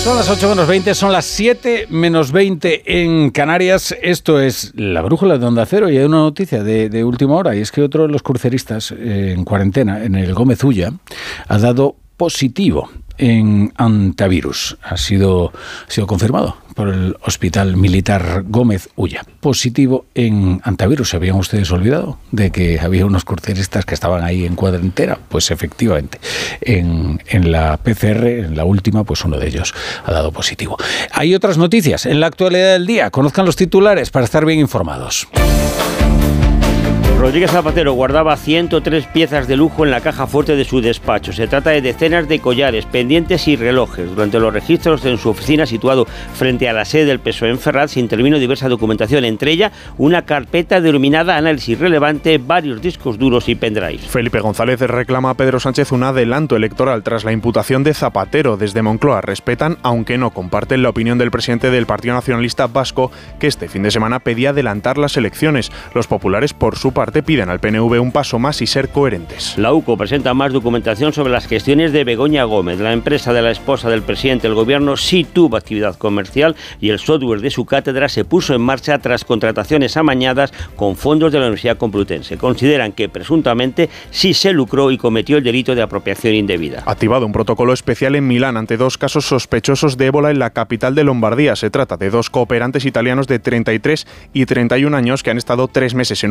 Son las 8 menos 20, son las 7 menos 20 en Canarias. Esto es La Brújula de Onda Cero y hay una noticia de última hora, y es que otro de los cruceristas en cuarentena, en el Gómez Ulla, ha dado positivo en antivirus. Ha sido confirmado por el Hospital Militar Gómez Ulla. Positivo en antivirus. ¿Se habían ustedes olvidado de que había unos cruceristas que estaban ahí en cuarentena? Pues efectivamente, en la PCR, en la última, pues uno de ellos ha dado positivo. Hay otras noticias en la actualidad del día. Conozcan los titulares para estar bien informados. Rodríguez Zapatero guardaba 103 piezas de lujo en la caja fuerte de su despacho. Se trata de decenas de collares, pendientes y relojes. Durante los registros en su oficina, situado frente a la sede del PSOE en Ferraz, se intervino diversa documentación, entre ella una carpeta denominada Análisis Relevante, varios discos duros y pendrives. Felipe González reclama a Pedro Sánchez un adelanto electoral tras la imputación de Zapatero. Desde Moncloa respetan, aunque no comparten la opinión del presidente del Partido Nacionalista Vasco, que este fin de semana pedía adelantar las elecciones. Los populares, por su parte, piden al PNV un paso más y ser coherentes. La UCO presenta más documentación sobre las gestiones de Begoña Gómez. La empresa de la esposa del presidente del gobierno sí tuvo actividad comercial y el software de su cátedra se puso en marcha tras contrataciones amañadas con fondos de la Universidad Complutense. Consideran que presuntamente sí se lucró y cometió el delito de apropiación indebida. Activado un protocolo especial en Milán ante dos casos sospechosos de ébola en la capital de Lombardía. Se trata de dos cooperantes italianos de 33 y 31 años que han estado 3 meses en